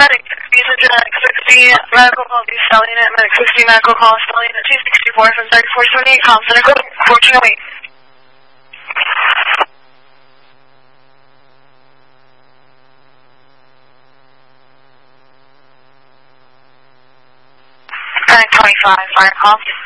Medic 60, medical call, be selling it. Medic 60, medical call, selling it. 264 from 3428, Thompson equipment, 1408. Medic 25, fire call.